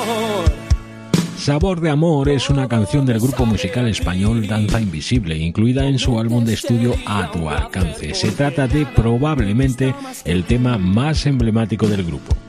Sabor de amor es una canción del grupo musical español Danza Invisible, incluida en su álbum de estudio A tu alcance. Se trata de probablemente el tema más emblemático del grupo.